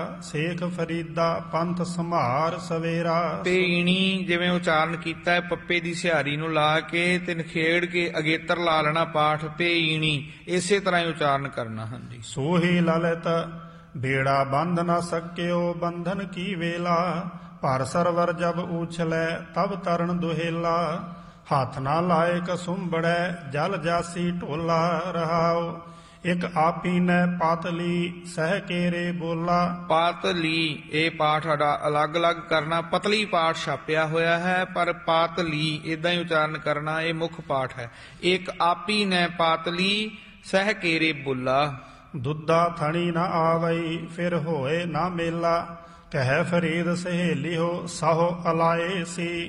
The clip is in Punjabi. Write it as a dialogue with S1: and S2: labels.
S1: ਸੇਖ ਫਰੀਦਾ ਪੰਥ ਸੰਭਾਰ ਸਵੇਰਾ।
S2: ਪੇਣੀ ਜਿਵੇਂ ਉਚਾਰਨ ਕੀਤਾ ਹੈ ਪੱਪੇ ਦੀ ਸਿਹਾਰੀ ਨੂੰ ਲਾ ਕੇ ਤੇ ਨਖੇੜ ਕੇ ਅਗੇਤਰ ਲਾ ਲੈਣਾ ਪਾਠ ਪੇਣੀ, ਇਸੇ ਤਰ੍ਹਾਂ ਹੀ ਉਚਾਰਨ ਕਰਨਾ। ਹਾਂਜੀ।
S1: ਸੋਹੀ ਲਲਿਤ ਬੇੜਾ ਬੰਧ ਨ ਸਕਿਓ ਬੰਧਨ ਕੀ ਵੇਲਾ, ਭਰ ਸਰਵਰ ਜਬ ਉਛਲੈ ਤਬ ਤਰਨ ਦੁਹੇਲਾ, ਹੱਥ ਨਾ ਲਾਏ ਕਸੁੰਬੜੈ ਜਲ ਜਾਸੀ ਢੋਲਾ ਰਹਾਉ, ਇਕ ਆਪੀ ਨੈ ਪਾਤਲੀ ਸਹਿ ਕੇਰੇ ਬੋਲਾ।
S2: ਪਾਤਲੀ ਇਹ ਪਾਠ ਸਾਡਾ ਅਲੱਗ-ਅਲੱਗ ਕਰਨਾ, ਪਤਲੀ ਪਾਠ ਛਾਪਿਆ ਹੋਇਆ ਹੈ ਪਰ ਪਾਤਲੀ ਇਦਾਂ ਹੀ ਉਚਾਰਨ ਕਰਨਾ, ਇਹ ਮੁੱਖ ਪਾਠ ਹੈ। ਇਕ ਆਪੀ ਨੈ ਪਾਤਲੀ ਸਹਿ ਕੇਰੇ ਬੋਲਾ।
S1: ਦੁੱਧਾ ਥਣੀ ਨ ਆਵਈ ਫਿਰ ਹੋਏ ਨਾ ਮੇਲਾ, ਕਹਿ ਫਰੀਦ ਸਹੇਲਿਓ ਸਾਹੋ ਅਲਾਏ ਸੀ,